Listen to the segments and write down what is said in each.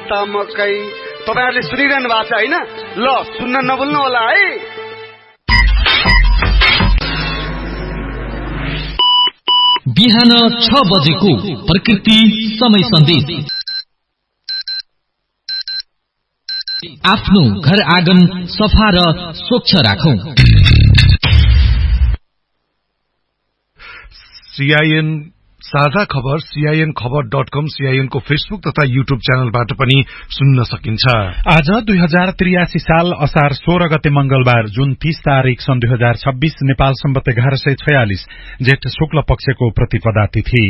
त मकै। तपाईहरुले सुनिरहनु भएको छ हैन? ल सुन्न नभुल्नु होला है। बिहान 6 बजेको प्रकृति समय सन्देश। आफ्नो घर आँगन सफा र स्वच्छ राखौं। सीआईएन साझा खबर CINखबर.com CIN को फेसबुक तथा युट्युब च्यानलबाट पनि सुन्न सकिन्छ। आज 2083 साल असार 16 गते मंगलबार जुन 30 तारिक सन् 2026 नेपाल सम्वत 1146 जेठ शुक्ल पक्षको प्रतिपदा तिथि।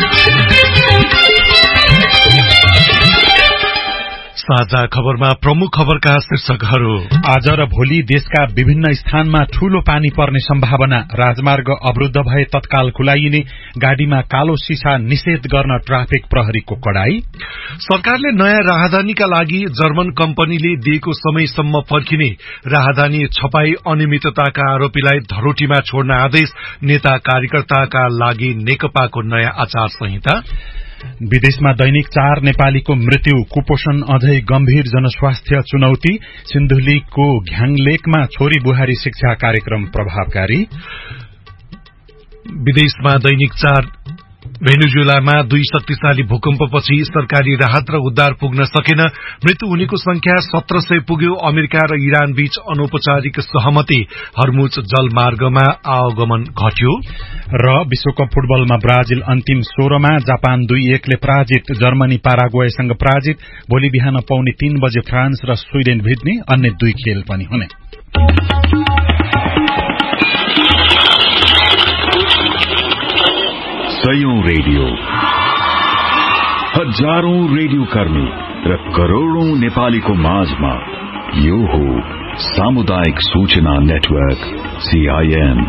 साझा खबरमा प्रमुख खबरका शीर्षकहरू। आज र भोलि देशका विभिन्न स्थानमा ठूलो पानी पर्ने सम्भावना। राजमार्ग अवरुद्ध भए तत्काल खुलाइने। गाडीमा कालो सीसा निषेध गर्न ट्राफिक प्रहरीको कडाई। सरकारले नयाँ राहदानीका लागि जर्मन कम्पनीले दिएको समयसम्म फर्किने। राहदानी छपाई अनियमितताका आरोपीलाई धरोटीमा छोड्न आदेश। नेता कार्यकर्ताका लागि नेकपाको नयाँ आचार संहिता। विदेशमा दैनिक 4 नेपालीको मृत्यु। कुपोषण अझै गम्भीर जनस्वास्थ्य चुनौती। सिन्धुलीको घ्याङलेकमा छोरी बुहारी शिक्षा कार्यक्रम प्रभावकारी। विदेशमा दैनिक 4 भेनेजुएलामा 2 शक्तिशाली भूकम्पपछि सरकारी राहत र उद्धार पुग्न सकेन। मृत्यु हुनेको संख्या 1700 पुग्यो। अमेरिका र इरान बीच अनौपचारिक सहमति। हर्मुज जलमार्गमा आवागमन घट्यो। र विश्वकप फुटबलमा ब्राजिल अन्तिम 16मा जापान 2-1 ले पराजित। जर्मनी पाराग्वेसँग पराजित। भोलि बिहान 2:45 बजे फ्रान्स र स्वीडेन भिड्ने। अन्य 2 खेल पनि हुने। सयौं रेडियो, हजारौं रेडियो कर्मी र करोड़ौं नेपालीको माझमा यो हो सामुदायिक सूचना नेटवर्क CIN।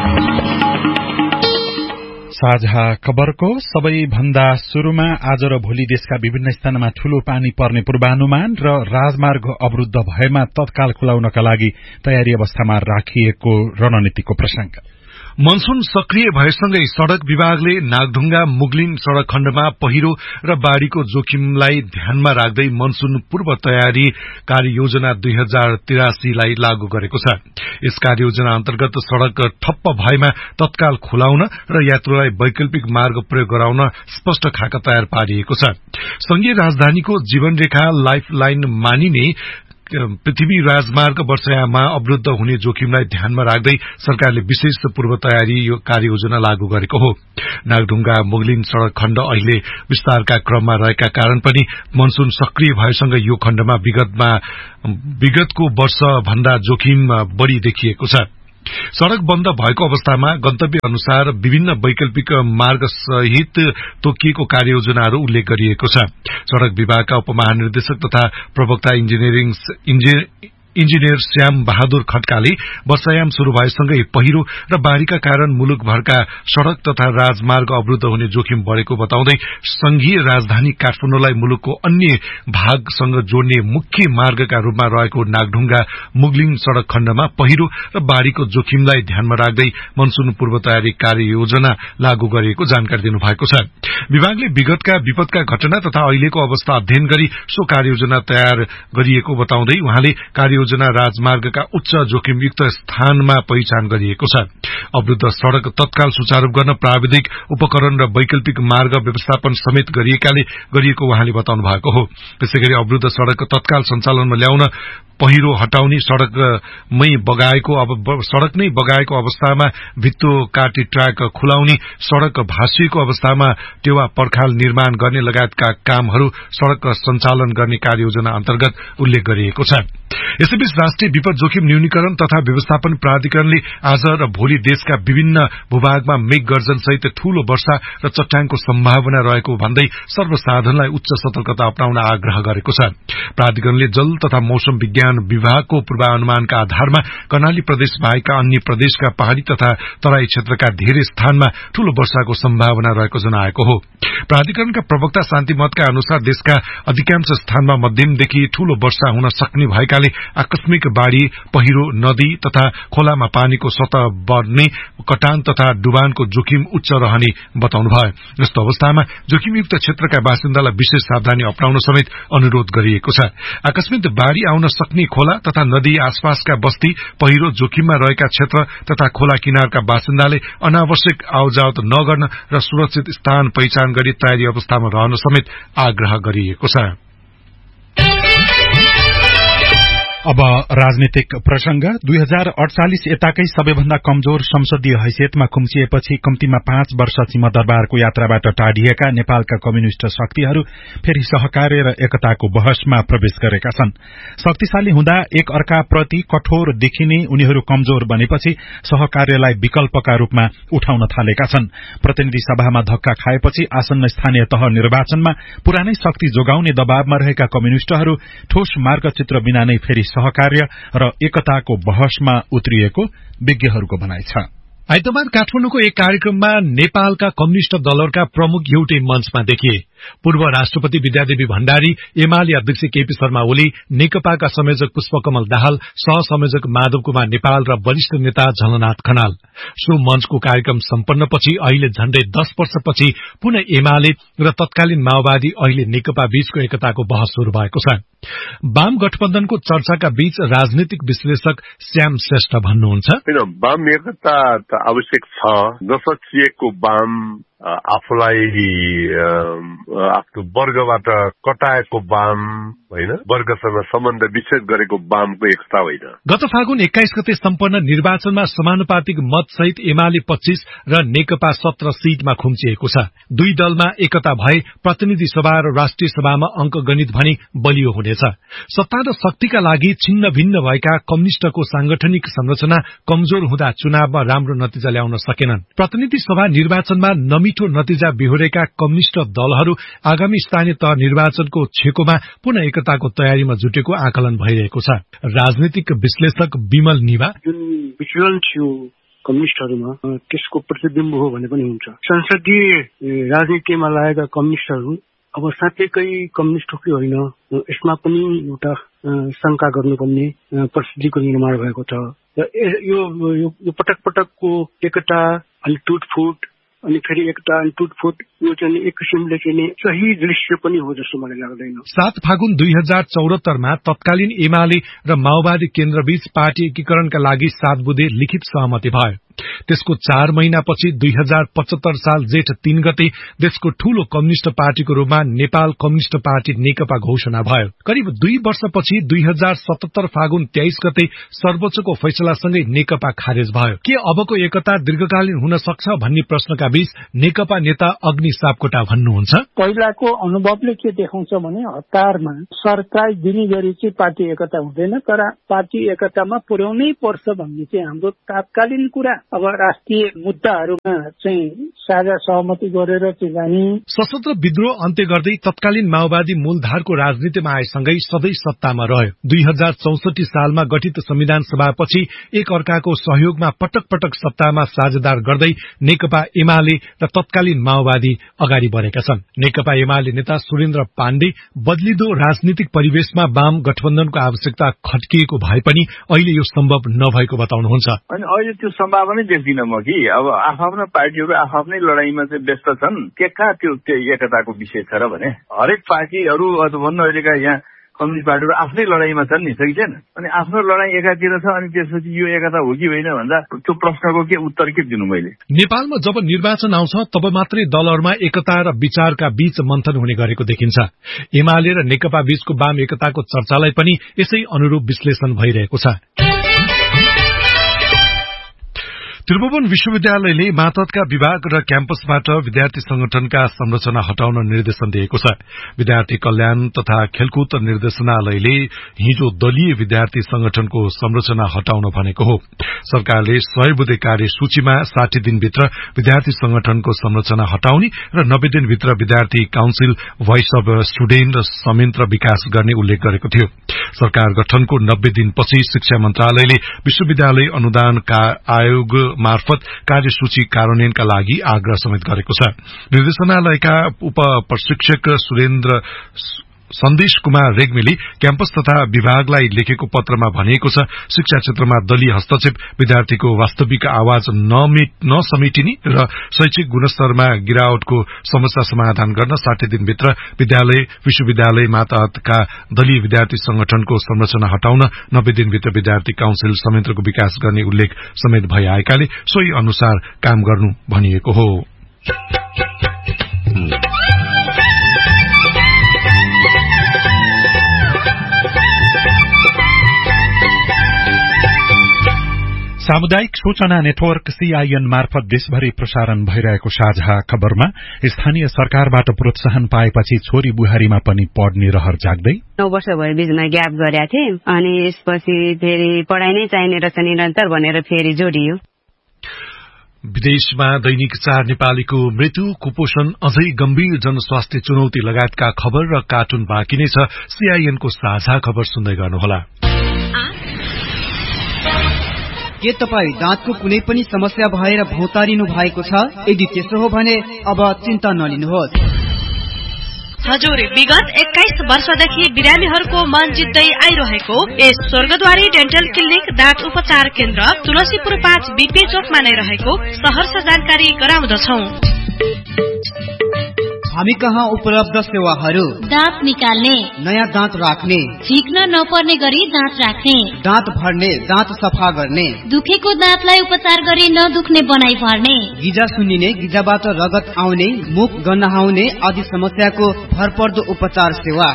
साझा खबरको सबैभन्दा शुरूमा आज र भोलि देशका विभिन्न स्थानमा ठूलो पानी पर्ने पूर्वानुमान र राजमार्ग अवरुद्ध भएमा तत्काल खुलाउनका लागि तयारी अवस्थामा राखिएको रणनीतिको प्रसंग। मनसून सक्रिय भएसँगै सड़क विभागले नागढुंगा मुगलिन सड़क खण्डमा पहिरो र बाढ़ीको जोखिमलाई ध्यानमा राख्दै मनसून पूर्व तयारी कार्ययोजना 2083 लाई लागू गरेको छ। यस कार्ययोजना अन्तर्गत सड़क ठप्प भएमा तत्काल खुलाउन र यात्रुलाई वैकल्पिक मार्ग प्रयोग गराउन स्पष्ट खाका तयार पारिएको छ। संघीय राजधानीको जीवनरेखा लाइफलाइन मानिने पृथ्वी राजमार्ग वर्षयामा अवरुद्ध हुने जोखिमलाई ध्यानमा राख्दै सरकारले विशेष पूर्व तयारी कार्ययोजना लागू गरेको हो। नागढुंगा मुगलिन सड़क खण्ड अहिले विस्तारका क्रममा रहेका कारण पनि मनसून सक्रिय भएसँग यो खण्डमा विगतको वर्ष भन्दा जोखिम बढ़ी देखिएको छ। सड़क बन्द भएको अवस्थामा गन्तव्य अनुसार विभिन्न वैकल्पिक मार्ग सहित तोकिएको कार्ययोजनाहरू उल्लेख गरिएको छ। सड़क विभागका उपमहानिर्देशक तथा प्रवक्ता इन्जिनियर श्याम बहादुर खड्काले वर्षायाम शुरू भएसँगै पहिरो र बाढ़ीका कारण मुलुकभरका सड़क तथा राजमार्ग अवरुद्ध हुने जोखिम बढ़ेको बताउँदै संघीय राजधानी काठमाडौँलाई मुलुकको अन्य भागसँग जोड्ने मुख्य मार्गका रूपमा रहेको नागढुंगा मुगलिन सड़क खण्डमा पहिरो र बाढ़ीको जोखिमलाई ध्यानमा राख्दै मनसून पूर्व तयारी कार्ययोजना लागू गरिएको जानकारी दिनुभएको छ। विभागले विगतका विपदका घटना तथा अहिलेको अवस्था अध्ययन गरी सो कार्ययोजना तयार गरिएको बताउँदै उहाँले योजना राजमार्गका उच्च जोखिमयुक्त स्थानमा पहिचान गरिएको छ। अवरुद्ध सड़क तत्काल सुचारू गर्न प्राविधिक उपकरण र वैकल्पिक मार्ग व्यवस्थापन समेत गरिएको उहाँले बताउनु भएको हो। त्यसैगरी अवरुद्ध सड़क तत्काल सञ्चालनमा ल्याउन पहिरो हटाउने सड़क नै बगाएको अवस्थामा भित्तो काटी ट्र्याक खुलाउने सड़क भाँसिएको अवस्थामा टेवा पर्खाल निर्माण गर्ने लगायतका कामहरू सड़क सञ्चालन गर्ने कार्ययोजना अन्तर्गत उल्लेख गरिएको छ। यसैबीच राष्ट्रिय विपद जोखिम न्यूनीकरण तथा व्यवस्थापन प्राधिकरणले आज र भोलि देशका विभिन्न भूभागमा मेघ गर्जन सहित ठूलो वर्षा र चट्याङको सम्भावना रहेको भन्दै सर्वसाधारणलाई उच्च सतर्कता अपनाउन आग्रह गरेको छ। प्राधिकरणले जल तथा मौसम विज्ञान विभागको पूर्वानुमानका आधारमा कर्णाली प्रदेश बाहेकका अन्य प्रदेशका पहाड़ी तथा तराई क्षेत्रका धेरै स्थानमा ठूलो वर्षाको सम्भावना रहेको जनाएको हो। प्राधिकरणका प्रवक्ता शान्ति मतका अनुसार देशका अधिकांश स्थानमा मध्यमदेखि ठूलो वर्षा हुन सक्ने भएकाले आकस्मिक बाढ़ी, पहिरो, नदी तथा खोलामा पानीको सतह बढ्ने, कटान तथा डुबानको जोखिम उच्च रहने बताउनुभयो। यस्तो अवस्थामा जोखिमयुक्त क्षेत्रका बासिन्दालाई विशेष सावधानी अपनाउन समेत अनुरोध गरिएको छ। आकस्मिक बाढ़ी आउन सक्ने खोला तथा नदी आसपासका बस्ती, पहिरो जोखिममा रहेका क्षेत्र तथा खोला किनारका बासिन्दाले अनावश्यक आवजावत नगर्न र सुरक्षित स्थान पहिचान गरी तयारी अवस्थामा रहन समेत आग्रह गरिएको छ। अब राजनीतिक प्रसंग। 2048 यताकै सबैभन्दा कमजोर संसदीय हैसियतमा खुम्चिएपछि कम्तीमा 5 वर्ष सिंहदरबारको यात्राबाट टाढिएका नेपालका कम्युनिष्ट शक्तिहरू फेरि सहकार्य र एकताको बहसमा प्रवेश गरेका छन्। शक्तिशाली हुँदा एक अर्काप्रति कठोर देखिने उनीहरू कमजोर बनेपछि सहकार्यलाई विकल्पका रूपमा उठाउन थालेका छन्। प्रतिनिधि सभामा धक्का खाएपछि आसन्न स्थानीय तह निर्वाचनमा पुरानै शक्ति जोगाउने दबावमा रहेका कम्युनिष्टहरू ठोस मार्गचित्र बिना नै फेरि सहकार्य र एकताको बहसमा उत्रिएको विज्ञहरूको भनाइ छ। आइतबार काठमाडौँको एक कार्यक्रममा नेपालका कम्युनिष्ट दलहरूका प्रमुख एउटै मञ्चमा देखिए। पूर्व राष्ट्रपति विद्यादेवी भण्डारी, एमाले अध्यक्ष केपी शर्मा ओली, नेकपाका संयोजक पुष्पकमल दाहाल, सहसंयोजक माधव कुमार नेपाल र वरिष्ठ नेता झलनाथ खनाल। सो मञ्चको कार्यक्रम सम्पन्नपछि अहिले झण्डै 10 वर्षपछि पुनः एमाले र तत्कालीन माओवादी अहिले नेकपा बीचको एकताको बहस शुरू भएको छ। वाम गठबन्धनको चर्चाका बीच राजनीतिक विश्लेषक श्याम श्रेष्ठ भन्नुहुन्छ, वाम एकता त आवश्यक छ। नसकिएको वाम आफूलाई आफ्नो वर्गबाट कटाएको वाम होइन, वर्गसँग सम्बन्ध विच्छेद गरेको वामको एकता होइन। गत फागुन 21 गते सम्पन्न निर्वाचनमा समानुपातिक मत सहित एमाले 25 र नेकपा 17 सीटमा खुम्चिएको छ। दुई दलमा एकता भए प्रतिनिधि सभा र राष्ट्रिय सभामा अंकगणित भने बलियो हुनेछ। सत्ता र शक्तिका लागि छिन्न भिन्न भएका कम्युनिष्टको सांगठनिक संरचना कमजोर हुँदा चुनावमा राम्रो नतिजा ल्याउन सकेनन्। प्रतिनिधि सभा निर्वाचनमा नमिठो नतिजा बिहोरेका कम्युनिष्ट दलहरू आगामी स्थानीय तह निर्वाचनको छेकोमा पुनः एकताको तयारीमा जुटेको आकलन भइरहेको छ। राजनीतिक विश्लेषक विमल निवा, जुन विचलन थियो कम्युनिष्टहरूमा त्यसको प्रतिबिम्ब हो भने पनि हुन्छ। संसदीय राजनीतिमा लागेका कम्युनिष्टहरू अब साँच्चैकै कम्युनिष्ट हो कि होइन, यसमा पनि एउटा शंका गर्नुपर्ने परिस्थितिको निर्माण भएको छ। यो पटक पटकको एकता अनि टुटफुट अनि फेरि एकता अनि टुटफुट यो चाहिँ एक किसिमले चाहिँ सही दृश्य पनि हो जस्तो मलाई लाग्दैन। 7 फागुन 2074 मा तत्कालीन एमाले र माओवादी केन्द्रबीच पार्टी एकीकरणका लागि 7 बुँदे लिखित सहमति भयो। त्यसको 4 महिनापछि 2075 साल जेठ 3 गते देशको ठूलो कम्युनिष्ट पार्टीको रूपमा नेपाल कम्युनिष्ट पार्टी नेकपा घोषणा भयो। करिब 2 वर्षपछि 2077 फागुन 23 गते सर्वोच्चको फैसलासँगै नेकपा खारेज भयो। के अबको एकता दीर्घकालीन हुन सक्छ भन्ने प्रश्नका बीच नेकपा नेता अग्नि सापकोटा भन्नुहुन्छ, पहिलाको अनुभवले के देखाउँछ भने हतारमा सरकार दिने गरी चाहिँ पार्टी एकता हुँदैन, तर पार्टी एकतामा पुर्याउनै पर्छ भन्ने चाहिँ हाम्रो तात्कालीन कुरा। अब राष्ट्रिय मुद्दाहरूमा चाहिँ साझा सहमति गरेर चाहिँ जाने। सशस्त्र विद्रोह अन्त्य गर्दै तत्कालीन माओवादी मूलधारको राजनीतिमा आएसँगै सधैँ सत्तामा रह्यो। 2064 सालमा गठित संविधान सभापछि एक अर्काको सहयोगमा पटक पटक सत्तामा साझेदार गर्दै नेकपा एमाले र तत्कालीन माओवादी अगाडि बढेका छन्। नेकपा एमाले नेता सुरेन्द्र पाण्डे बदलिदो राजनीतिक परिवेशमा वाम गठबन्धनको आवश्यकता खट्किएको भए पनि अहिले यो सम्भव नभएको बताउनुहुन्छ। अनि अहिले त्यो सम्भावना देख्दिनँ म कि अब आफ्ना पार्टीहरू आफ्नै लडाईँमा चाहिँ व्यस्त छन्। के कहाँ त्यो एकताको विषय छ र भने हरेक पार्टीहरू भन्नु अहिलेका यहाँ कम्युनिस्ट पार्टीहरू आफ्नै लडाईँमा छन् नि, सही छैन? अनि आफ्नो लडाईँ एकातिर छ अनि त्यसपछि यो एकता हो कि होइन भन्दा त्यो प्रश्नको के उत्तर के दिनु मैले। नेपालमा जब निर्वाचन आउँछ तब मात्रै दलहरूमा एकता र विचारका बीच मन्थन हुने गरेको देखिन्छ। एमाले र नेकपा बीचको वाम एकताको चर्चालाई पनि यसै अनुरूप विश्लेषण भइरहेको छ। त्रिभुवन विश्वविद्यालयले मातहतका विभाग र क्याम्पसबाट विद्यार्थी संगठनका संरचना हटाउन निर्देशन दिएको छ। विद्यार्थी कल्याण तथा खेलकुद निर्देशनालयले हिजो दलीय विद्यार्थी संगठनको संरचना हटाउन भनेको हो। सरकारले 100 बुँदे कार्यसूचीमा 60 दिनभित्र विद्यार्थी संगठनको संरचना हटाउने र 90 दिनभित्र विद्यार्थी काउन्सिल, भोइस अफ स्टुडेन्ट र संयन्त्र विकास गर्ने उल्लेख गरेको थियो। सरकार गठनको 90 दिनपछि शिक्षा मन्त्रालयले विश्वविद्यालय अनुदान आयोग मार्फत कार्यसूची कार्यान्वयनका लागि आग्रह समेत गरेको छ। निर्देशनालयका उप प्रशिक्षक सन्देश कुमार रेग्मीले क्याम्पस तथा विभागलाई लेखेको पत्रमा भनिएको छ, शिक्षा क्षेत्रमा दलीय हस्तक्षेप, विद्यार्थीको वास्तविक आवाज नसमेटिने र शैक्षिक गुणस्तरमा गिरावटको समस्या समाधान गर्न 60 दिनभित्र विद्यालय विश्वविद्यालय मातहतका दलीय विद्यार्थी संगठनको संरचना हटाउन, 90 दिनभित्र विद्यार्थी काउन्सिल संयन्त्रको विकास गर्ने उल्लेख समेत भइआएकाले सोही अनुसार काम गर्नु भनिएको हो। सामुदायिक सूचना नेटवर्क सीआईएन मार्फत देशभरि प्रसारण भइरहेको साझा खबरमा स्थानीय सरकारबाट प्रोत्साहन पाएपछि छोरी बुहारीमा पनि पढ्ने रहर जाग्दै 9 वर्ष भयो बीचमा ग्याप गरेका थिए अनि यसपछि फेरि पढाइ नै चाहिने रहेछ निरन्तर भनेर फेरि जोडियो। विदेशमा दैनिक 4 नेपालीको मृत्यु, कुपोषण अझै गम्भीर जनस्वास्थ्य चुनौती लगायतका खबर र कार्टुन बाँकी नै छ। सीआईएनको साझा खबर सुन्दै गर्नुहोला। के तपाईँ दाँतको कुनै पनि समस्या भएर भौतारिनु भएको छ? यदि त्यसो हो भने अब चिन्ता नलिनुहोस्। हजुर, विगत 21 वर्षदेखि बिरामीहरूको मन जित्दै आइरहेको यस स्वर्गद्वारी डेन्टल क्लिनिक दाँत उपचार केन्द्र तुलसीपुर 5 बीपी चोकमा नै रहेको सहर्ष जानकारी गराउँदछौं। हामी कहाँ उपलब्ध सेवाहरू: दाँत निकाल्ने, नयाँ दाँत राख्ने, झिक्न नपर्ने गरी दाँत राख्ने, दाँत भर्ने, दाँत सफा गर्ने, दुखेको दाँतलाई उपचार गरी नदुख्ने बनाई भर्ने, गिजा सुन्निने, गिजाबाट रगत आउने, मुख गन्हाउने आदि समस्याको भरपर्दो उपचार सेवा।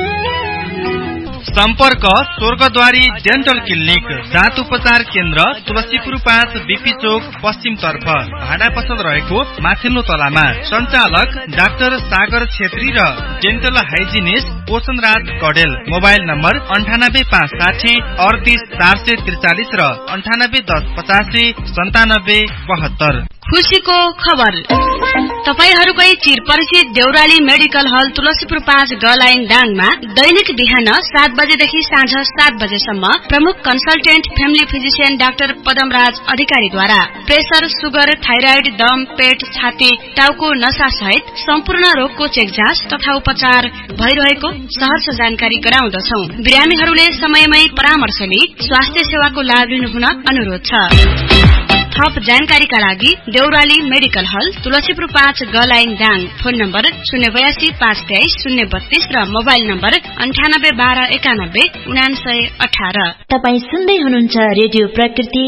सम्पर्क स्वर्गद्वारी डेन्टल क्लिनिक दाँत उपचार केन्द्र तुलसीपुर 5 बीपी चोक पश्चिमतर्फ, भाडा पसल रहेको माथिल्लो तलामा। सञ्चालक डाक्टर सागर छेत्री र डेन्टल हाइजिनिस्ट पोषण राज कडेल। मोबाइल नम्बर 98560 38 443 र 9810 85 97 72। खुशीको खबर, तपाईहरूकै चिरपरिचित देउराली मेडिकल हल तुलसीपुर 5 गलाइन डाङमा दैनिक बिहान 7 बजेदेखि साँझ 7 बजेसम्म प्रमुख consultant family physician doctor Padamraj अधिकारीद्वारा प्रेसर, सुगर, थाइराइड, दम, पेट, छाती, टाउको नसा सहित सम्पूर्ण रोगको चेक जाँच तथा उपचार भइरहेको सहर्ष जानकारी गराउँदछौ। बिरामीहरूले समयमै परामर्श लिई स्वास्थ्य सेवाको लाभ लिनुहुन अनुरोध छ। थप जानकारीका लागि देउराली मेडिकल हल तुलसीपुर 5 गलाइन डाङ। फोन नम्बर 082 523 032 र मोबाइल नम्बर 9812 91 9918। तपाई सुन्दै हुनुहुन्छ रेडियो प्रकृति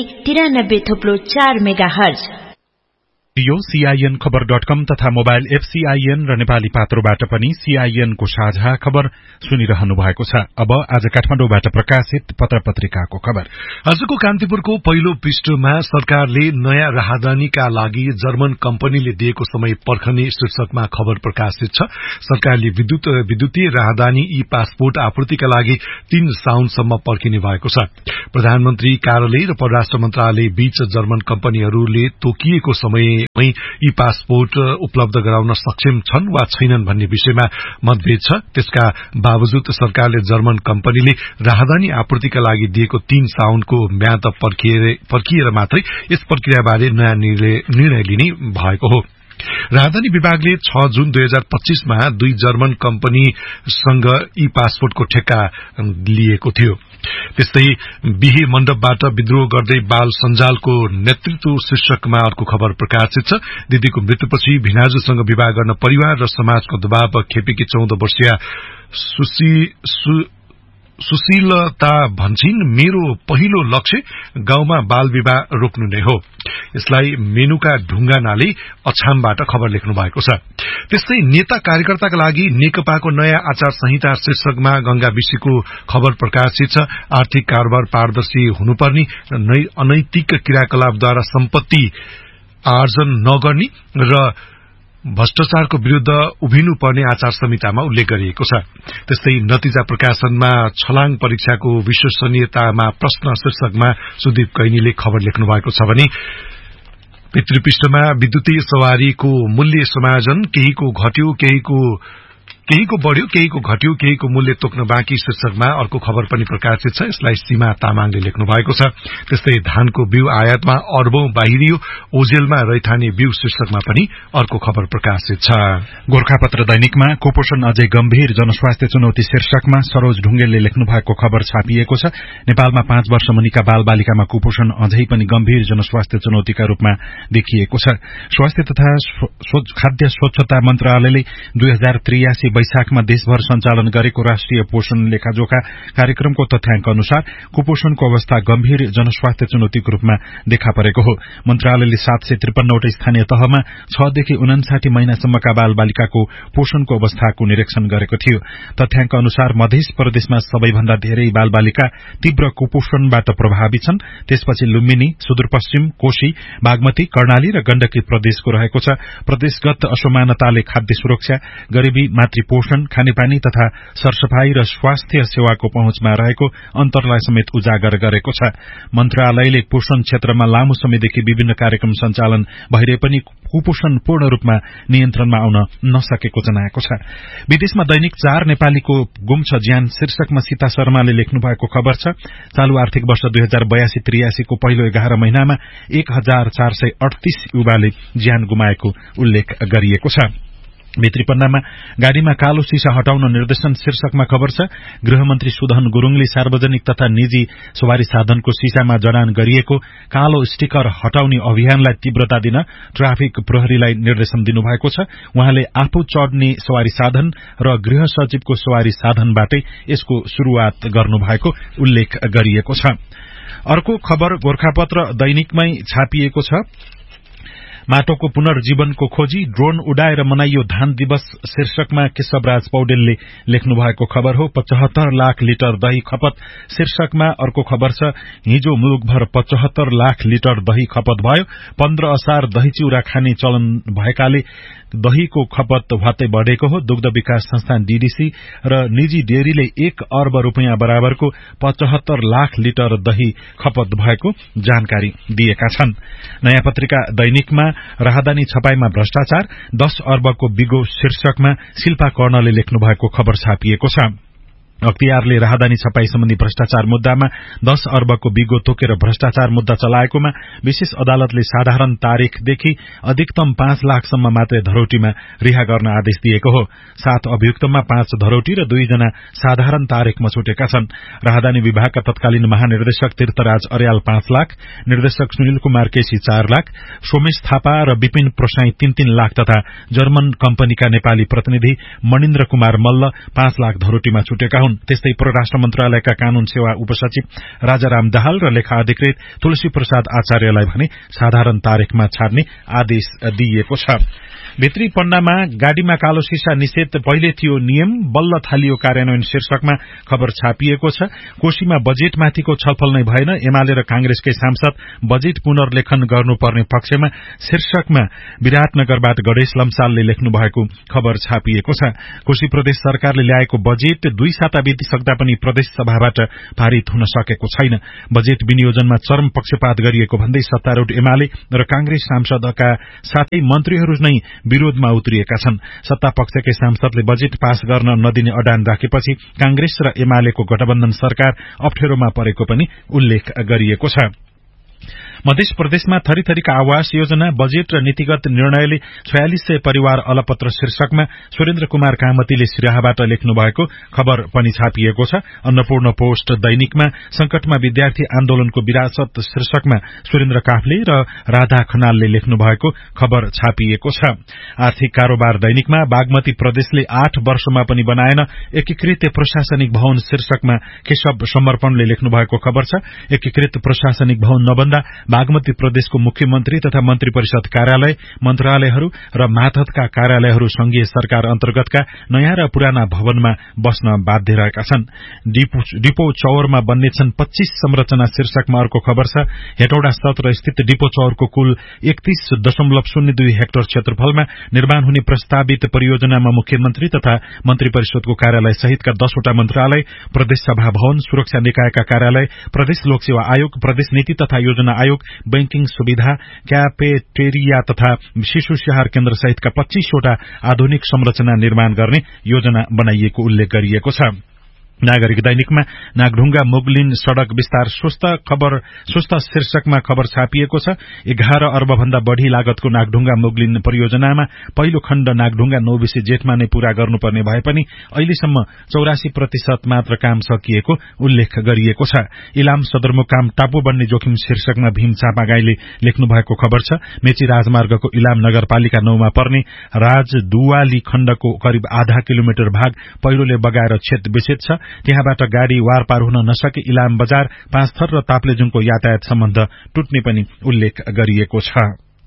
93.4 मेगाहर्ज। यो सीआईएन खबर.com तथा मोबाइल एप सीआईएन र नेपाली पात्रोबाट पनि सीआईएन को साझा खबर सुनिरहनु भएको छ। अब आज काठमाडौँबाट प्रकाशित पत्र पत्रिकाको खबर। आजको कान्तिपुरको पहिलो पृष्ठमा सरकारले नयाँ राहदानीका लागि जर्मन कम्पनीले दिएको समय पर्खने शीर्षकमा खबर प्रकाशित छ। सरकारले विद्युतीय राहदानी ई पासपोर्ट आपूर्तिका लागि 3 साउनसम्म पर्खिने भएको छ। प्रधानमन्त्री कार्यालय र परराष्ट्र मन्त्रालय बीच जर्मन कम्पनीहरूले तोकिएको समय ई पासपोर्ट उपलब्ध गराउन सक्षम छन् वा छैनन् भन्ने विषयमा मतभेद छ। त्यसका बावजुद सरकारले जर्मन कम्पनीले राहदानी आपूर्तिका लागि दिएको 3 साउनको म्याद पर्खिएर मात्रै यस प्रक्रियाबारे नयाँ निर्णय लिने भएको हो। राजधानी विभागले 6 जुन 2025 मा 2 जर्मन कम्पनीसँग ई पासपोर्टको ठेक्का लिएको थियो। त्यस्तै बिहे मण्डपबाट विद्रोह गर्दै बाल सञ्जालको नेतृत्व शीर्षकमा अर्को खबर प्रकाशित छ। दिदीको मृत्युपछि भिनाजुसँग विवाह गर्न परिवार र समाजको दबाव खेपेकी 14 वर्षीय सुशीलता भन्छिन्, मेरो पहिलो लक्ष्य गाउँमा बाल विवाह रोक्नु नै हो। यसलाई मेनुका ढुङ्गानाले अछामबाट खबर लेख्नु भएको छ। त्यस्तै नेता कार्यकर्ताका लागि नेकपाको नयाँ आचार संहिता शीर्षकमा गंगा विषीको खबर प्रकाशित छ। आर्थिक कारोबार पारदर्शी हुनुपर्ने र अनैतिक क्रियाकलापद्वारा सम्पत्ति आर्जन नगर्ने र भ्रष्टाचारको विरूद्ध उभिनुपर्ने आचार संहितामा उल्लेख गरिएको छ। त्यस्तै नतिजा प्रकाशनमा छलाङ परीक्षाको विश्वसनीयतामा प्रश्न शीर्षकमा सुदीप कैनीले खबर लेख्नु भएको छ भने पितृपृष्ठमा विद्युतीय सवारीको मूल्य समायोजन केहीको घट्यो केहीको केहीको बढ्यो, केहीको घट्यो, केहीको मूल्य तोक्न बाँकी शीर्षकमा अर्को खबर पनि प्रकाशित छ। यसलाई सीमा तामाङले लेख्नु भएको छ। त्यस्तै धानको बिउ आयातमा अर्बौं बाहिरियो, ओजेलमा रैथाने बिउ शीर्षकमा पनि अर्को खबर प्रकाशित छ। गोरखापत्र दैनिकमा कुपोषण अझै गम्भीर जनस्वास्थ्य चुनौती शीर्षकमा सरोज ढुङ्गेलले लेख्नु भएको खबर छापिएको छ। नेपालमा 5 वर्ष मुनिका बालबालिकामा कुपोषण अझै पनि गम्भीर जनस्वास्थ्य चुनौतीका रूपमा देखिएको छ। स्वास्थ्य तथा खाद्य स्वच्छता मन्त्रालयले 2083 वैशाखमा देशभर सञ्चालन गरेको राष्ट्रिय पोषण लेखाजोखा कार्यक्रमको तथ्याङ्क अनुसार कुपोषणको अवस्था गम्भीर जनस्वास्थ्य चुनौतीको रूपमा देखा परेको हो। मन्त्रालयले 753 वटा स्थानीय तहमा 6 देखि 59 महिनासम्मका बालबालिकाको पोषणको अवस्थाको निरीक्षण गरेको थियो। तथ्याङ्क अनुसार मध्य प्रदेशमा सबैभन्दा धेरै बालबालिका तीव्र कुपोषणबाट प्रभावित छन्। त्यसपछि लुम्बिनी, सुदूरपश्चिम, कोशी, बागमती, कर्णाली र गण्डकी प्रदेशको रहेको छ। प्रदेशगत असमानताले खाद्य सुरक्षा, गरीबी, मातृपोषण, खानेपानी तथा सरसफाई र स्वास्थ्य सेवाको पहुँचमा रहेको अन्तरलाई समेत उजागर गरेको छ। मन्त्रालयले पोषण क्षेत्रमा लामो समयदेखि विभिन्न कार्यक्रम सञ्चालन भइरहे पनि कुपोषण पूर्ण रूपमा नियन्त्रणमा आउन नसकेको जनाएको छ। विदेशमा दैनिक 4 नेपालीको गुम्छ ज्यान शीर्षकमा सीता शर्माले लेख्नु भएको खबर छ। चालू आर्थिक वर्ष 2082-83 को पहिलो 11 महिनामा 1438 युवाले ज्यान गुमाएको उल्लेख गरिएको छ। भित्री पन्नामा गाड़ीमा कालो सीसा हटाउन निर्देशन शीर्षकमा खबर छ। गृहमन्त्री सुधन गुरूङले सार्वजनिक तथा निजी सवारी साधनको सीसामा जडान गरिएको कालो स्टिकर हटाउने अभियानलाई तीव्रता दिन ट्राफिक प्रहरीलाई निर्देशन दिनुभएको छ। उहाँले आफू चढ्ने सवारी साधन र गृह सचिवको सवारी साधनबाटै यसको शुरूआत गर्नुभएको उल्लेख गरिएको छ। अर्को खबर गोरखापत्र दैनिकमै छापिएको छ। माटोको पुनर्जीवनको खोजी, ड्रोन उडाएर मनाइयो धान दिवस शीर्षकमा केशवराज पौडेलले लेख्नु भएको खबर हो। 75 लाख लिटर दही खपत शीर्षकमा अर्को खबर छ। हिजो मुलुकभर 75 लाख लिटर दही खपत भयो। 15 असार दही चिउरा खाने चलन भएकाले दहीको खपत भत्तै बढेको हो। दुग्ध विकास संस्थान डीडीसी र निजी डेरीले 1 अर्ब रुपियाँ बराबरको 75 लाख लिटर दही खपत भएको जानकारी दिएका छन्। नयाँ पत्रिका दैनिकमा राहदानी छपाईमा भ्रष्टाचार, 10 अर्बको बिगो शीर्षकमा शिल्पा कर्णले लेख्नु भएको खबर छापिएको छ। अख्तियारले राहदानी छपाई सम्बन्धी भ्रष्टाचार मुद्दामा 10 अर्बको बिगो तोकेर भ्रष्टाचार मुद्दा चलाएकोमा विशेष अदालतले साधारण तारिखदेखि अधिकतम 5 लाखसम्म मात्रै धरौटीमा रिहा गर्न आदेश दिएको हो। 7 अभियुक्तमा 5 धरौटी र 2 जना साधारण तारिखमा छुटेका छन्। राहदानी विभागका तत्कालीन महानिर्देशक तीर्थराज अर्याल 5 लाख, निर्देशक सुनिल कुमार केसी 4 लाख, सोमेश थापा र विपिन प्रसाई 3-3 लाख तथा जर्मन कम्पनीका नेपाली प्रतिनिधि मणिन्द्र कुमार मल्ल 5 लाख धरौटीमा छुटेका हुन्। त्यस्तै परराष्ट्र मन्त्रालयका कानून सेवा उपसचिव राजाराम दाहाल र लेखा अधिकृत तुलसी प्रसाद आचार्यलाई भने साधारण तारिखमा छाड्ने आदेश दिइएको छ। भित्री पन्नामा गाड़ीमा कालो सीसा निषेध पहिले थियो नियम, बल्ल थालियो कार्यान्वयन शीर्षकमा खबर छापिएको छ। कोशीमा बजेटमाथिको छलफल नै भएन, एमाले र कांग्रेसकै सांसद बजेट पुनर्लेखन गर्नुपर्ने पक्षमा शीर्षकमा विराटनगरबाट गणेश लम्सालले लेख्नु भएको खबर छापिएको छ। कोशी प्रदेश सरकारले ल्याएको बजेट 2 साता बितिसक्दा पनि प्रदेश सभाबाट पारित हुन सकेको छैन। बजेट विनियोजनमा चरम पक्षपात गरिएको भन्दै सत्तारूढ़ एमाले र कांग्रेस सांसदका साथै मन्त्रीहरू नै विरोधमा उत्रिएका छन्। सत्ता पक्षकै सांसदले बजेट पास गर्न नदिने अडान राखेपछि कांग्रेस र एमालेको गठबन्धन सरकार अप्ठ्यारोमा परेको पनि उल्लेख गरिएको छ। मध्य प्रदेशमा थरीथरीका आवास योजना, बजेट र नीतिगत निर्णयले 4600 परिवार अलपत्र शीर्षकमा सुरेन्द्र कुमार कामतीले सिराहाबाट लेख्नु भएको खबर पनि छापिएको छ। अन्नपूर्ण पोस्ट दैनिकमा संकटमा विद्यार्थी आन्दोलनको विरासत शीर्षकमा सुरेन्द्र काफ्ले र राधा खनालले लेख्नु भएको खबर छापिएको छ। आर्थिक कारोबार दैनिकमा बागमती प्रदेशले 8 वर्षमा पनि बनाएन एकीकृत प्रशासनिक भवन शीर्षकमा केशव समर्पणले लेख्नु भएको खबर छ। एकीकृत प्रशासनिक भवन नबन्दा बागमती प्रदेशको मुख्यमन्त्री तथा मन्त्री परिषद कार्यालय, मन्त्रालयहरू र मातहतका कार्यालयहरू संघीय सरकार अन्तर्गतका नयाँ र पुराना भवनमा बस्न बाध्य रहेका छन्। डिपो चौरमा बन्नेछन् 25 संरचना शीर्षकमा अर्को खबर छ। हेटौडा सत्र स्थित डिपो चौरको कुल 31.02 हेक्टर क्षेत्रफलमा निर्माण हुने प्रस्तावित परियोजनामा मुख्यमन्त्री तथा मन्त्री परिषदको कार्यालय सहितका 10 वटा मन्त्रालय, प्रदेश सभा भवन, सुरक्षा निकायका कार्यालय, प्रदेश लोकसेवा आयोग, प्रदेश नीति तथा योजना आयोग सहयोग, बैंकिङ सुविधा, क्याफेटेरिया तथा शिशु स्याहार केन्द्र सहितका 25 वटा आधुनिक संरचना निर्माण गर्ने योजना बनाइएको उल्लेख गरिएको छ। नागरिक दैनिकमा नागढुङ्गा मुगलिन सड़क विस्तार स्वस्थ शीर्षकमा खबर छापिएको छ। 11 अर्ब भन्दा बढ़ी लागतको नागढुङ्गा मुगलिन परियोजनामा पहिलो खण्ड नागढुङ्गा नौबिसे जेठमा नै पूरा गर्नुपर्ने भए पनि अहिलेसम्म 84% मात्र काम सकिएको उल्लेख गरिएको छ। इलाम सदरमुकाम टापु बन्ने जोखिम शीर्षकमा भीम चापागाईले लेख्नु भएको खबर छ। मेची राजमार्गको इलाम नगरपालिका 9 मा पर्ने राजदुवाली खण्डको करिब आधा किलोमिटर भाग पहिरोले बगाएर क्षत छ। त्यहाँबाट गाड़ी वारपार हुन नसके इलाम बजार, पाँचथर र ताप्लेजुङको यातायात सम्बन्ध टुट्ने पनि उल्लेख गरिएको छ।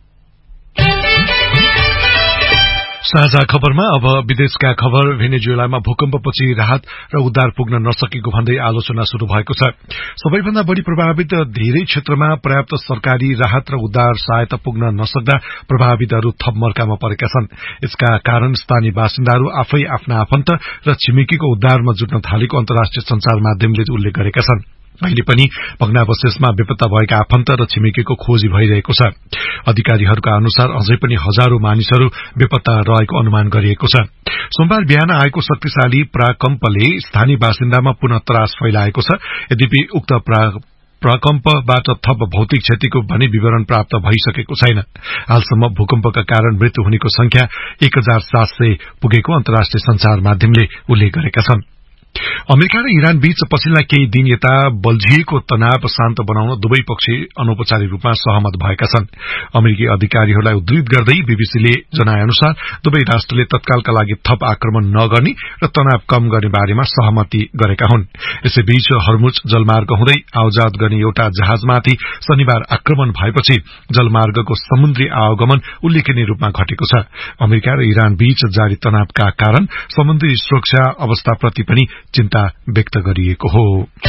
साझा खबरमा अब विदेशका खबर। भेनेजुएलामा भूकम्पपछि राहत र उद्धार पुग्न नसकेको भन्दै आलोचना शुरू भएको छ। सबैभन्दा बढ़ी प्रभावित धेरै क्षेत्रमा पर्याप्त सरकारी राहत र उद्धार सहायता पुग्न नसक्दा प्रभावितहरू थप मर्कामा परेका छन्। यसका कारण स्थानीय बासिन्दाहरू आफै आफ्ना आफन्त र छिमेकीको उद्धारमा जुट्न थालेको अन्तर्राष्ट्रिय संचार माध्यमले उल्लेख गरेका छन्। अहिले पनि भग्नावशेषमा बेपत्ता भएका आफन्त र छिमेकीको खोजी भइरहेको छ। अधिकारीहरूका अनुसार अझै पनि हजारौं मानिसहरू बेपत्ता रहेको अनुमान गरिएको छ। सोमबार बिहान आएको शक्तिशाली प्राकम्पले स्थानीय बासिन्दामा पुनः त्रास फैलाएको छ। यद्यपि उक्त प्रकम्पबाट थप भौतिक क्षतिको भने विवरण प्राप्त भइसकेको छैन। हालसम्म भूकम्पका कारण मृत्यु हुनेको संख्या 1700 पुगेको अन्तर्राष्ट्रिय संचार माध्यमले उल्लेख गरेका छन्। अमेरिका र इरान बीच पछिल्ला केही दिन यता बल्झिएको तनाव शान्त बनाउन दुवै पक्ष अनौपचारिक रूपमा सहमत भएका छन्। अमेरिकी अधिकारीहरूलाई उद्धृत गर्दै बीबीसीले जनाए अनुसार दुवै राष्ट्रले तत्कालका लागि थप आक्रमण नगर्ने र तनाव कम गर्ने बारेमा सहमति गरेका हुन्। यसैबीच हर्मुज जलमार्ग हुँदै आवाजात गर्ने एउटा जहाजमाथि शनिबार आक्रमण भएपछि जलमार्गको समुद्री आवागमन उल्लेखनीय रूपमा घटेको छ। अमेरिका र इरान बीच जारी तनावका कारण समुद्री सुरक्षा अवस्थाप्रति पनि चिन्ता व्यक्त गरिएको हो।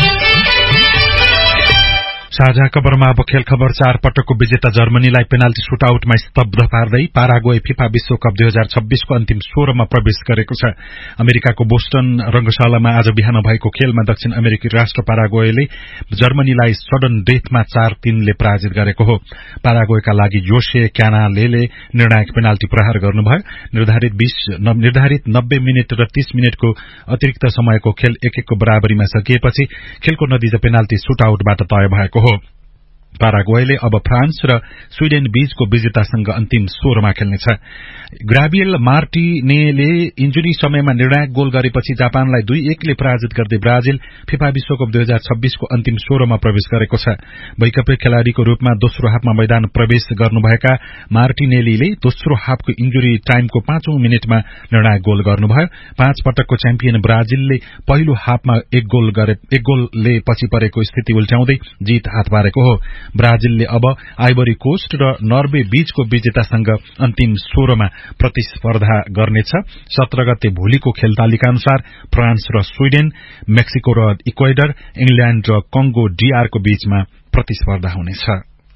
साझा खबरमा अब खेल खबर। 4 पटकको विजेता जर्मनीलाई पेनाल्टी सुटआउटमा स्तब्ध पार्दै पाराग्वे फिफा विश्वकप 2026 को अन्तिम 16 मा प्रवेश गरेको छ। अमेरिकाको बोस्टन रंगशालामा आज बिहान भएको खेलमा दक्षिण अमेरिकी राष्ट्र पाराग्वेले जर्मनीलाई सडन डेथमा 4-3 ले पराजित गरेको हो। पाराग्वेका लागि जोसे क्यानालेले निर्णायक पेनाल्टी प्रहार गर्नुभयो। निर्धारित 90 मिनेट र 30 मिनेटको अतिरिक्त समयको खेल 1-1 को बराबरीमा सकिएपछि खेलको नतिजा पेनाल्टी सुटआउटबाट तय भएको हो। पाराग्वेले अब फ्रान्स र स्वीडेन बीचको विजेतासँग अन्तिम 16 मा खेल्नेछ। ग्राबियल मार्टिनेले इन्जुरी समयमा निर्णायक गोल गरेपछि जापानलाई 2-1 ले पराजित गर्दै ब्राजिल फिफा विश्वकप 2026 को अन्तिम 16 मा प्रवेश गरेको छ। वैकल्पिक खेलाड़ीको रूपमा दोस्रो हाफमा मैदान प्रवेश गर्नुभएका मार्टिनेलीले दोस्रो हाफको इन्जुरी टाइमको 5औं मिनेटमा निर्णायक गोल गर्नुभयो। 5 पटकको च्याम्पियन ब्राजिलले पहिलो हाफमा 1 गोलले पछि परेको स्थिति उल्ट्याउँदै जित हात पारेको हो। ब्राजिलले अब आइभरी कोस्ट र नर्वे बीचको विजेतासँग अन्तिम 16 मा प्रतिस्पर्धा गर्नेछ। 17 गते भोलिको खेल तालिका अनुसार फ्रान्स र स्वीडेन, मेक्सिको र इक्वेडर, इंग्ल्याण्ड र कंगो डीआर को बीचमा प्रतिस्पर्धा हुनेछ।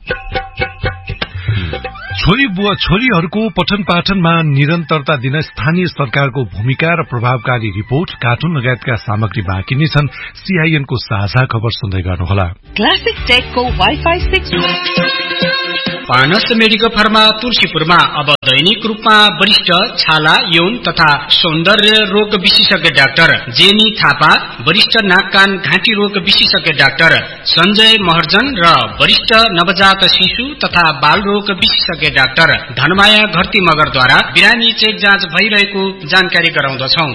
छोरीहरूको पठन पाठनमा निरन्तरता दिन स्थानीय सरकारको भूमिका र प्रभावकारी रिपोर्ट, कार्टुन लगायतका सामग्री बाँकी नै छन्। सीआईएन को साझा खबर सुन्दै गर्नुहोला। क्लासिक टेकको वाइफाई 6 पानस मेडिकल फार्मा तुलसीपुरमा अब दैनिक रूपमा वरिष्ठ छाला, यौन तथा सौन्दर्य रोग विशेषज्ञ डाक्टर जेनी थापा, वरिष्ठ नाक कान घाँटी रोग विशेषज्ञ डाक्टर संजय महर्जन र वरिष्ठ नवजात शिशु तथा बाल रोग विशेषज्ञ डाक्टर धनमाया घरती मगरद्वारा बिरामी चेक जाँच भइरहेको जानकारी गराउँदछौं।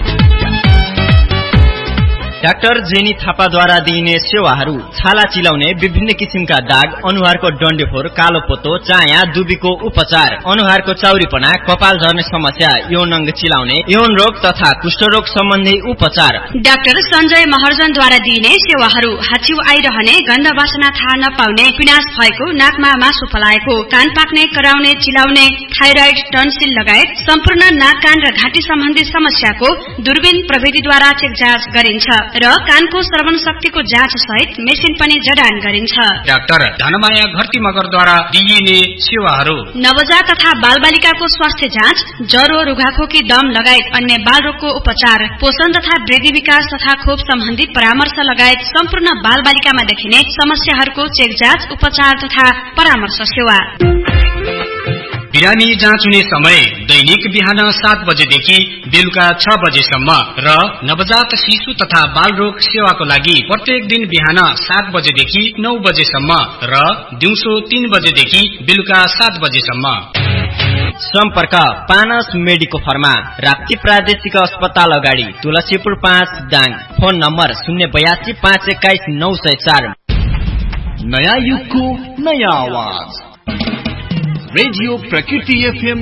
डाक्टर जेनी थापाद्वारा दिइने सेवाहरू छाला चिलाउने, विभिन्न किसिमका दाग, अनुहारको डन्डेफोर, कालो पोतो, चाया, दुबीको उपचार, अनुहारको चाउरीपना, कपाल झर्ने समस्या, यौन अंग चिलाउने, यौन रोग तथा कुष्ठरोग सम्बन्धी उपचार। डाक्टर संजय महर्जनद्वारा दिइने सेवाहरू हाच्छिउ आइरहने, गन्ध वासना थाहा नपाउने, पिनास भएको, नाकमा मासु फलाएको, कान पाक्ने, कराउने, चिलाउने, थाइरोइड, टन्सिल लगायत सम्पूर्ण नाक कान र घाँटी सम्बन्धी समस्याको दूरबीन प्रविधिद्वारा चेक जाँच गरिन्छ। र कानको श्रवण शक्तिको जाँच सहित मेसिन पनि जडान गरिन्छ। डाक्टर धनमाया घरती मगरद्वारा दिइने सेवाहरू नवजात तथा बालबालिकाको स्वास्थ्य जाँच, ज्वरो, रुघाखोकी, दम लगायत अन्य बाल रोगको उपचार, पोषण तथा वृद्धि विकास तथा खोप सम्बन्धी परामर्श लगायत सम्पूर्ण बालबालिकामा देखिने समस्याहरूको चेक जाँच, उपचार तथा परामर्श सेवा। बिरामी जाँच हुने समय दैनिक बिहान 7 बजेदेखि बेलुका 6 बजेसम्म र नवजात शिशु तथा बाल रोग सेवाको लागि प्रत्येक दिन बिहान 7 बजेदेखि 9 बजेसम्म र दिउँसो 3 बजेदेखि बेलुका 7 बजेसम्म। सम्पर्क पानस मेडिको फर्मा, राप्ती प्रादेशिक अस्पताल अगाडि, तुलसीपुर 5 दाङ। Phone number 082 521 904। नयाँ युगको नयाँ आवाज रेडियो प्रकृति FM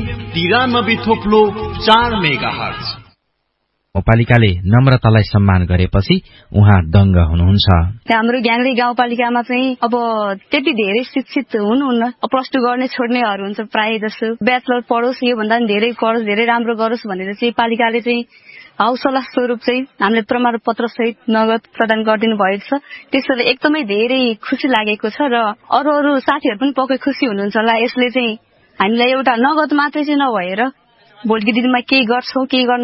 93.4 मेगाहर्ज। गाउँपालिकाले नम्रतालाई सम्मान गरेपछि उहाँ दङ्ग हुनुहुन्छ। हाम्रो ग्याङ्ग्रे गाउँपालिकामा चाहिँ अब त्यति धेरै शिक्षित हुनुहुन्न, प्लस टू गर्ने छोड्नेहरू हुन्छ प्रायः जसो। ब्याचलर पढोस्, यो भन्दा पनि धेरै पढोस्, धेरै राम्रो गरोस् भनेर चाहिँ पालिकाले चाहिँ हौसला स्वरूप चाहिँ हामीले प्रमाणपत्र सहित नगद प्रदान गरिदिनु भएको छ। त्यसैले एकदमै धेरै खुसी लागेको छ र अरू साथीहरू पनि पक्कै खुसी हुनुहुन्छ होला। यसले चाहिँ हामीलाई एउटा नगद मात्रै चाहिँ नभएर भोलिको दिनमा केही गर्छौँ, केही गर्न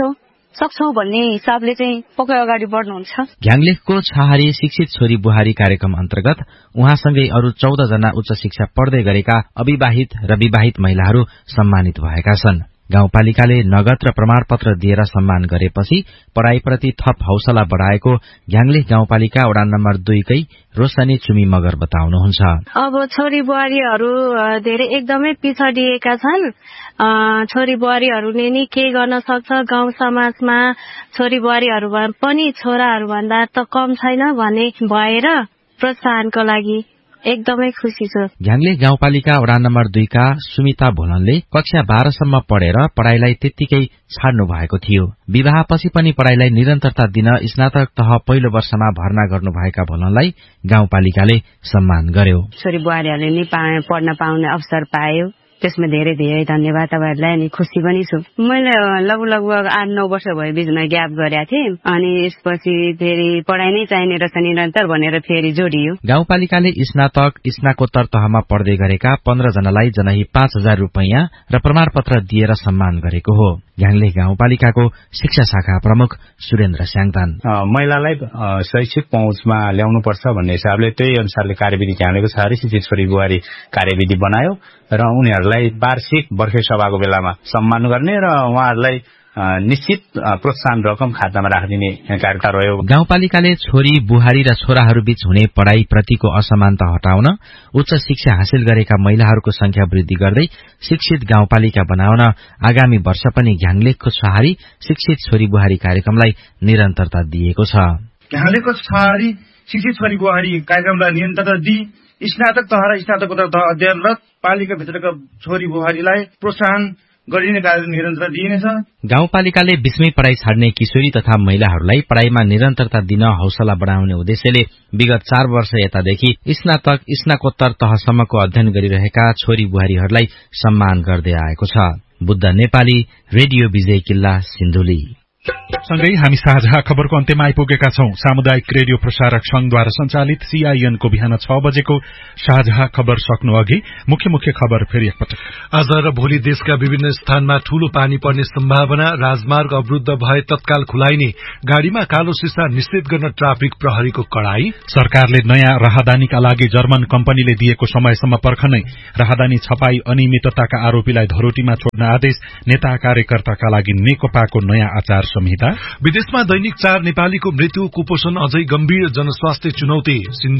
सक्छौँ भन्ने हिसाबले चाहिँ पक्कै अगाडि बढ्नुहुन्छ। घ्याङलेखको छहारी शिक्षित छोरी बुहारी कार्यक्रम अन्तर्गत उहाँसँगै अरू 14 जना उच्च शिक्षा पढ्दै गरेका अविवाहित र विवाहित महिलाहरू सम्मानित भएका छन्। गाउँपालिकाले नगद र प्रमाणपत्र दिएर सम्मान गरेपछि पढ़ाईप्रति थप हौसला बढ़ाएको घ्याङलेख गाउँपालिका वडा नम्बर 2 कै रोशनी चुमी मगर बताउनुहुन्छ। अब छोरी बुहारीहरू धेरै एकदमै पिछडिएका छन्। छोरी बुहारीहरूले नि के गर्न सक्छ, गाउँ समाजमा छोरी बुहारीहरूमा पनि छोराहरू भन्दा त कम छैन भन्ने भएर प्रोत्साहनको लागि एकदमै खुसी छु। घ्याङलेख गाउँपालिका वडा नम्बर 2 का सुमिता भोलनले कक्षा 12 सम्म पढेर पढ़ाईलाई त्यत्तिकै छाड्नु भएको थियो। विवाहपछि पनि पढ़ाईलाई निरन्तरता दिन स्नातक तह पहिलो वर्षमा भर्ना गर्नुभएका भोलनलाई गाउँपालिकाले सम्मान गर्यो। छोरी बुहारीहरूले नि पढ्न पाउने अवसर पायो, त्यसमा धेरै धेरै धन्यवाद तपाईहरुलाई। अनि खुसी पनि छु। मैले लगभग 8-9 वर्ष भयो बीचमा ग्याप गरेका थिएँ, अनि यसपछि फेरि पढाइ नै चाहिने रहेछ निरन्तर भनेर फेरि जोडियो। गाउँपालिकाले स्नातक स्नाकोत्तर तहमा पढ्दै गरेका 15 जनालाई जनही 5000 रुपैयाँ र प्रमाणपत्र दिएर सम्मान गरेको हो। घ्याङलेख गाउँपालिकाको शिक्षा शाखा प्रमुख सुरेन्द्र स्याङतान महिलालाई शैक्षिक पहुँचमा ल्याउनुपर्छ भन्ने हिसाबले त्यही अनुसारले कार्यविधि घ्याङलेखको छहारी शिक्षित छोरी बुहारी कार्यविधि बनायो र उनीहरूलाई वार्षिक बर्खे सभाको बेलामा सम्मान गर्ने र उहाँहरूलाई निश्चित प्रोत्साहन रकम खातामा राखिदिने कार्यता रह्यो। गाउँपालिकाले छोरी बुहारी र छोराहरू बीच हुने पढ़ाई प्रतिको असमानता हटाउन उच्च शिक्षा हासिल गरेका महिलाहरूको संख्या वृद्धि गर्दै शिक्षित गाउँपालिका बनाउन आगामी वर्ष पनि घ्याङलेखको छहारी शिक्षित छोरी बुहारी कार्यक्रमलाई निरन्तरता दिएको छ। घ्याङलेखको छहारी शिक्षित छोरी बुहारी कार्यक्रमलाई निरन्तरता दिई स्नातक तह र स्नातकोत्तर तह अध्ययनरत पालिका भित्रका छोरी बुहारीलाई प्रोत्साहन गरिने कार्य निरन्तर दिइनेछ। गाउँपालिकाले बीचमै पढ़ाई छाड्ने किशोरी तथा महिलाहरूलाई पढ़ाईमा निरन्तरता दिन हौसला बढ़ाउने उद्देश्यले विगत 4 वर्ष यतादेखि स्नातक स्नाकोत्तर तहसम्मको अध्ययन गरिरहेका छोरी बुहारीहरूलाई सम्मान गर्दै आएको छ। बुद्ध नेपाली, रेडियो विजय किल्ला, सिन्धुली। सँगै हामी साझा खबरको अन्त्यमा आइपुगेका छौं। सामुदायिक रेडियो प्रसारक संघद्वारा सञ्चालित CIN को बिहान 6 बजेको साझा खबर सक्नु अघि मुख्य खबर फेरि एकपटक। आज र भोलि देशका विभिन्न स्थानमा ठूलो पानी पर्ने सम्भावना, राजमार्ग अवरुद्ध भए तत्काल खुलाइने, गाड़ीमा कालो सिसा निश्चित गर्न ट्राफिक प्रहरीको कडाई। सरकारले नयाँ राहदानीका लागि जर्मन कम्पनीले दिएको समयसम्म पर्खनै राहदानी छपाई अनियमितताका आरोपीलाई धरोटीमा छोड्न आदेश, नेता कार्यकर्ताका लागि नेकपाको नयाँ आचार संहिता। विदेशमा दैनिक 4 नेपालीको मृत्यु, कुपोषण अझै गम्भीर जनस्वास्थ्य चुनौती।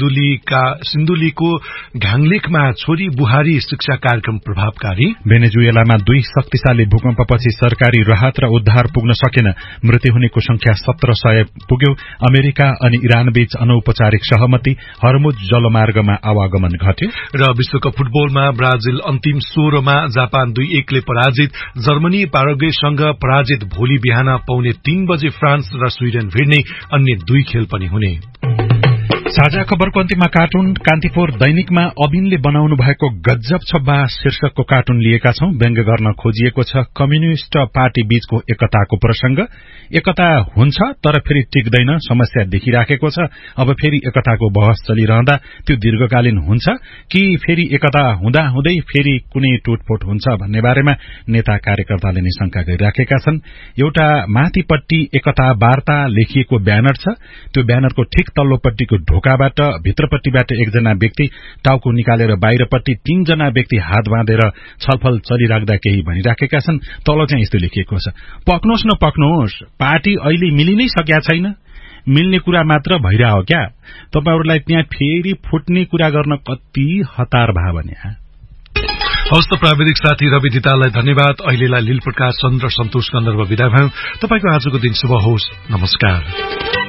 सिन्धुलीको घ्याङलेखमा छोरी बुहारी शिक्षा कार्यक्रम प्रभावकारी। भेनेजुएलामा 2 शक्तिशाली भूकम्पपछि सरकारी राहत र उद्धार पुग्न सकेन, मृत्यु हुनेको संख्या 1700 पुग्यो। अमेरिका अनि इरान बीच अनौपचारिक सहमति, हर्मुज जलमार्गमा आवागमन घट्यो। र विश्वकप फुटबलमा ब्राजिल अन्तिम 16 मा जापान 2-1 ले पराजित। जर्मनी पाराग्वेसँग पराजित। भोलि बिहान 2:45 बजे फ्रान्स र स्वीडेन भिड्ने। अन्य 2 खेल पनि हुने। साझा खबरको अन्तिममा कार्टुन कान्तिपुर दैनिकमा अबिनले बनाउनु भएको गज्जब छब्बा शीर्षकको कार्टुन लिएका छौं। व्यङ्ग गर्न खोजिएको छ कम्युनिष्ट पार्टी बीचको एकताको प्रसंग। एकता हुन्छ तर फेरि टिक्दैन, समस्या देखिराखेको छ। अब फेरि एकताको बहस चलिरहँदा त्यो दीर्घकालीन हुन्छ कि फेरि एकता हुँदा हुँदै फेरि कुनै टुटफुट हुन्छ भन्ने बारेमा नेता कार्यकर्ताले नै शंका गरिराखेका छन्। एउटा माथिपट्टि एकता वार्ता लेखिएको ब्यानर छ। त्यो ब्यानरको ठिक तल्लोपट्टिको ढोकाबाट भित्रपट्टिबाट एकजना व्यक्ति टाउको निकालेर बाहिरपट्टि 3 जना व्यक्ति हात बाँधेर छलफल चलिराख्दा केही भनिराखेका छन्। तल चाहिँ यस्तो लेखिएको छ, पक्नुहोस् न पक्नुहोस्, पार्टी अहिले मिलि नै सकेका छैन, मिल्ने कुरा मात्र भइरह्यो क्या। तपाईहरुलाई त्यहाँ फेरि फुट्ने कुरा गर्न कति हतार भयो भने। हस्त प्राविधिक साथी रवि दिताललाई धन्यवाद। अहिलेलाई लील प्रकाश चन्द्र सन्तोष गन्धर्व विदा भयो। तपाईको आजको दिन शुभ होस्। नमस्कार।